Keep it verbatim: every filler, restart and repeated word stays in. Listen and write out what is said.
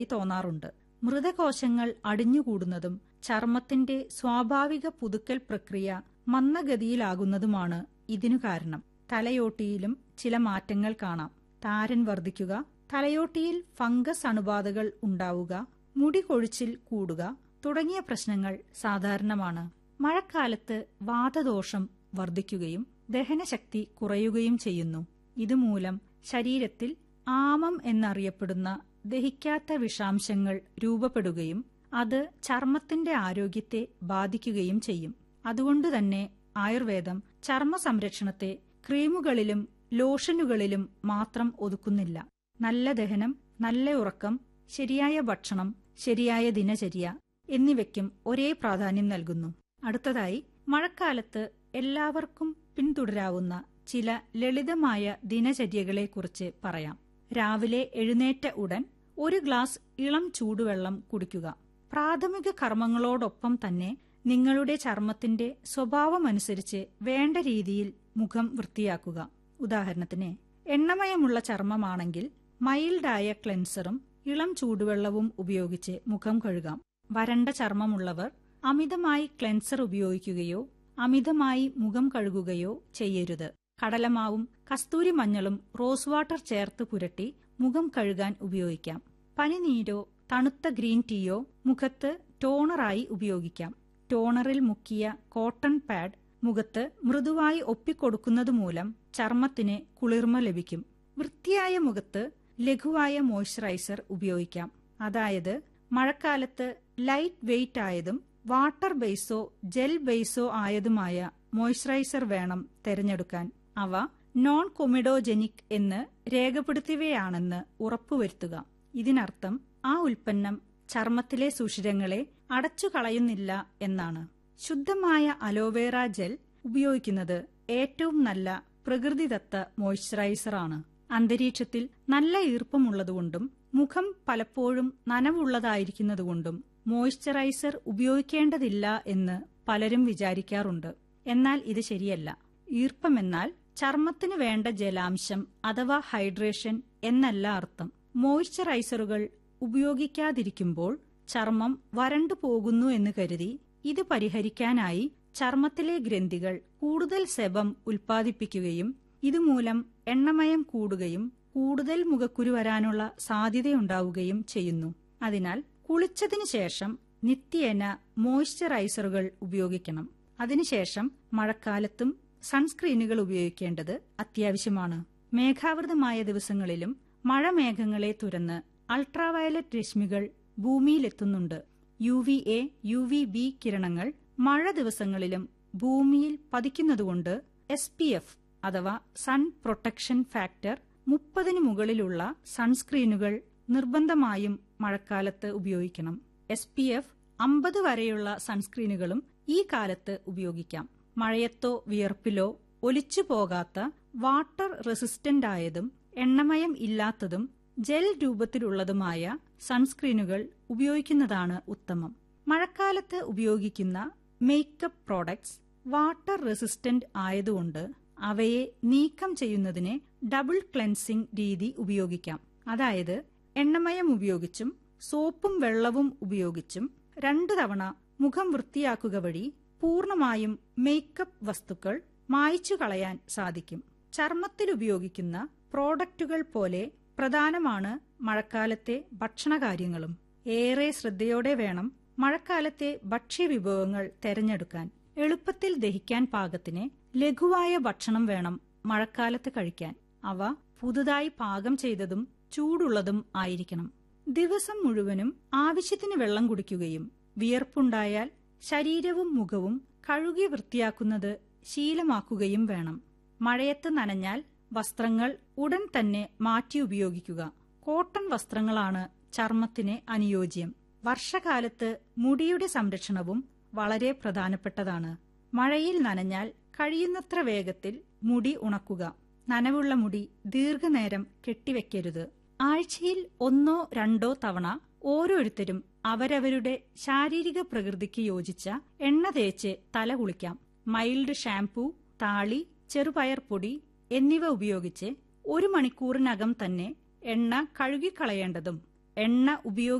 തോന്നാറുണ്ട്. മൃതകോശങ്ങൾ അടിഞ്ഞുകൂടുന്നതും ചർമ്മത്തിന്റെ സ്വാഭാവിക പുതുക്കൽ പ്രക്രിയ മന്ദഗതിയിലാകുന്നതുമാണ് ഇതിനു കാരണം. തലയോട്ടിയിലും ചില മാറ്റങ്ങൾ കാണാം. താരൻ വർദ്ധിക്കുക, തലയോട്ടിയിൽ ഫംഗസ് അണുബാധകൾ ഉണ്ടാവുക, മുടി കൊഴിച്ചിൽ കൂടുക തുടങ്ങിയ പ്രശ്നങ്ങൾ സാധാരണമാണ്. മഴക്കാലത്ത് വാതദോഷം വർദ്ധിക്കുകയും ദഹനശക്തി കുറയുകയും ചെയ്യുന്നു. ഇതുമൂലം ശരീരത്തിൽ ആമം എന്നറിയപ്പെടുന്ന ദഹിക്കാത്ത വിഷാംശങ്ങൾ രൂപപ്പെടുകയും അത് ചർമ്മത്തിന്റെ ആരോഗ്യത്തെ ബാധിക്കുകയും ചെയ്യും. അതുകൊണ്ടുതന്നെ ആയുർവേദം ചർമ്മ സംരക്ഷണത്തെ ക്രീമുകളിലും ലോഷനുകളിലും മാത്രം ഒതുക്കുന്നില്ല. നല്ല ദഹനം, നല്ല ഉറക്കം, ശരിയായ ഭക്ഷണം, ശരിയായ ദിനചര്യ എന്നിവയ്ക്കും ഒരേ പ്രാധാന്യം നൽകുന്നു. അടുത്തതായി മഴക്കാലത്ത് എല്ലാവർക്കും പിന്തുടരാവുന്ന ചില ലളിതമായ ദിനചര്യകളെക്കുറിച്ച് പറയാം. രാവിലെ എഴുന്നേറ്റ ഉടൻ ഒരു ഗ്ലാസ് ഇളം ചൂടുവെള്ളം കുടിക്കുക. പ്രാഥമിക കർമ്മങ്ങളോടൊപ്പം തന്നെ നിങ്ങളുടെ ചർമ്മത്തിന്റെ സ്വഭാവമനുസരിച്ച് വേണ്ട രീതിയിൽ മുഖം വൃത്തിയാക്കുക. ഉദാഹരണത്തിന്, എണ്ണമയമുള്ള ചർമ്മമാണെങ്കിൽ മൈൽഡായ ക്ലെൻസറും ഇളം ചൂടുവെള്ളവും ഉപയോഗിച്ച് മുഖം കഴുകാം. വരണ്ട ചർമ്മമുള്ളവർ അമിതമായി ക്ലെൻസർ ഉപയോഗിക്കുകയോ അമിതമായി മുഖം കഴുകുകയോ ചെയ്യരുത്. കടലമാവും കസ്തൂരി മഞ്ഞളും റോസ് വാട്ടർ ചേർത്ത് പുരട്ടി മുഖം കഴുകാൻ ഉപയോഗിക്കാം. പനിനീരോ തണുത്ത ഗ്രീൻ ടീയോ മുഖത്ത് ടോണറായി ഉപയോഗിക്കാം. ടോണറിൽ മുക്കിയ കോട്ടൺ പാഡ് മുഖത്ത് മൃദുവായി ഒപ്പിക്കൊടുക്കുന്നതുമൂലം ചർമ്മത്തിന് കുളിർമ ലഭിക്കും. വൃത്തിയായ മുഖത്ത് ലഘുവായ മോയ്സ്ചറൈസർ ഉപയോഗിക്കാം. അതായത് മഴക്കാലത്ത് ലൈറ്റ് വെയ്റ്റ് ആയതും വാട്ടർ ബേസോ ജെൽ ബേസോ ആയതുമായ മോയ്സ്ചറൈസർ വേണം തിരഞ്ഞെടുക്കാൻ. അവ നോൺ കൊമിഡോജനിക് എന്ന് രേഖപ്പെടുത്തിയവയാണെന്ന് ഉറപ്പുവരുത്തുക. ഇതിനർത്ഥം ആ ഉൽപ്പന്നം ചർമ്മത്തിലെ സുഷിരങ്ങളെ അടച്ചുകളയുന്നില്ല എന്നാണ്. ശുദ്ധമായ അലോവേറ ജെൽ ഉപയോഗിക്കുന്നത് ഏറ്റവും നല്ല പ്രകൃതിദത്ത മോയ്സ്ചറൈസറാണ്. അന്തരീക്ഷത്തിൽ നല്ല ഈർപ്പമുള്ളതുകൊണ്ടും മുഖം പലപ്പോഴും നനവുള്ളതായിരിക്കുന്നതുകൊണ്ടും മോയ്സ്ചറൈസർ ഉപയോഗിക്കേണ്ടതില്ല എന്ന് പലരും വിചാരിക്കാറുണ്ട്. എന്നാൽ ഇത് ശരിയല്ല. ഈർപ്പമെന്നാൽ ചർമ്മത്തിന് വേണ്ട ജലാംശം അഥവാ ഹൈഡ്രേഷൻ എന്നല്ല അർത്ഥം. മോയ്സ്ചറൈസറുകൾ ഉപയോഗിക്കാതിരിക്കുമ്പോൾ ചർമ്മം വരണ്ടു പോകുന്നു എന്ന് കരുതി ഇത് പരിഹരിക്കാനായി ചർമ്മത്തിലെ ഗ്രന്ഥികൾ കൂടുതൽ സെബം ഉൽപ്പാദിപ്പിക്കുകയും ഇതുമൂലം എണ്ണമയം കൂടുകയും കൂടുതൽ മുഖക്കുരു വരാനുള്ള സാധ്യതയുണ്ടാവുകയും ചെയ്യുന്നു. അതിനാൽ കുളിച്ചതിനു ശേഷം നിത്യേന മോയ്സ്ചറൈസറുകൾ ഉപയോഗിക്കണം. അതിനുശേഷം മഴക്കാലത്തും സൺസ്ക്രീനുകൾ ഉപയോഗിക്കേണ്ടത് അത്യാവശ്യമാണ്. മേഘാവൃതമായ ദിവസങ്ങളിലും മഴമേഘങ്ങളെ തുരന്ന് അൾട്രാവയലറ്റ് രശ്മികൾ ഭൂമിയിലെത്തുന്നുണ്ട്. U V A U V B കിരണങ്ങൾ മഴ ദിവസങ്ങളിലും ഭൂമിയിൽ പതിക്കുന്നതുകൊണ്ട് എസ് പി എഫ് അഥവാ സൺ പ്രൊട്ടക്ഷൻ ഫാക്ടർ മുപ്പതിന് മുകളിലുള്ള സൺസ്ക്രീനുകൾ നിർബന്ധമായും മഴക്കാലത്ത് ഉപയോഗിക്കണം. എസ് പി എഫ് അമ്പത് വരെയുള്ള സൺസ്ക്രീനുകളും ഈ കാലത്ത് ഉപയോഗിക്കാം. മഴയത്തോ വിയർപ്പിലോ ഒലിച്ചു പോകാത്ത വാട്ടർ റെസിസ്റ്റന്റ് ആയതും എണ്ണമയം ഇല്ലാത്തതും ജെൽ രൂപത്തിലുള്ളതുമായ സൺസ്ക്രീനുകൾ ഉപയോഗിക്കുന്നതാണ് ഉത്തമം. മഴക്കാലത്ത് ഉപയോഗിക്കുന്ന മേക്കപ്പ് പ്രോഡക്ട്സ് വാട്ടർ റെസിസ്റ്റന്റ് ആയതുകൊണ്ട് അവയെ നീക്കം ചെയ്യുന്നതിന് ഡബിൾ ക്ലെൻസിംഗ് രീതി ഉപയോഗിക്കാം. അതായത് എണ്ണമയം ഉപയോഗിച്ചും സോപ്പും വെള്ളവും ഉപയോഗിച്ചും രണ്ടു തവണ മുഖം വൃത്തിയാക്കുക വഴി പൂർണ്ണമായും മേക്കപ്പ് വസ്തുക്കൾ മായ്ച്ചു കളയാൻ സാധിക്കും. ചർമ്മത്തിൽ ഉപയോഗിക്കുന്ന പ്രോഡക്റ്റുകൾ പോലെ പ്രധാനമാണ് മഴക്കാലത്തെ ഭക്ഷണകാര്യങ്ങളും. ഏറെ ശ്രദ്ധയോടെ വേണം മഴക്കാലത്തെ ഭക്ഷ്യവിഭവങ്ങൾ തെരഞ്ഞെടുക്കാൻ. എളുപ്പത്തിൽ ദഹിക്കാൻ പാകത്തിന് ലഘുവായ ഭക്ഷണം വേണം മഴക്കാലത്ത് കഴിക്കാൻ. അവ പുതുതായി പാകം ചെയ്തതും ചൂടുള്ളതും ആയിരിക്കണം. ദിവസം മുഴുവനും ആവശ്യത്തിന് വെള്ളം കുടിക്കുകയും വിയർപ്പുണ്ടായാൽ ശരീരവും മുഖവും കഴുകി വൃത്തിയാക്കുന്നത് ശീലമാക്കുകയും വേണം. മഴയത്ത് നനഞ്ഞാൽ വസ്ത്രങ്ങൾ ഉടൻ തന്നെ മാറ്റി ഉപയോഗിക്കുക. കോട്ടൺ വസ്ത്രങ്ങളാണ് ചർമ്മത്തിന് അനുയോജ്യം. വർഷകാലത്ത് മുടിയുടെ സംരക്ഷണവും വളരെ പ്രധാനപ്പെട്ടതാണ്. മഴയിൽ നനഞ്ഞാൽ കഴിയുന്നത്ര വേഗത്തിൽ മുടി ഉണക്കുക. നനവുള്ള മുടി ദീർഘനേരം കെട്ടിവെക്കരുത്. ആഴ്ചയിൽ ഒന്നോ രണ്ടോ തവണ ഓരോരുത്തരും അവരവരുടെ ശാരീരിക പ്രകൃതിക്ക് യോജിച്ച എണ്ണ തേച്ച് തല കുളിക്കാം. മൈൽഡ് ഷാംപൂ, താളി, ചെറുപയർ പൊടി എന്നിവ ഉപയോഗിച്ച് ഒരു മണിക്കൂറിനകം തന്നെ എണ്ണ കഴുകിക്കളയേണ്ടതും എണ്ണ ഉപയോഗി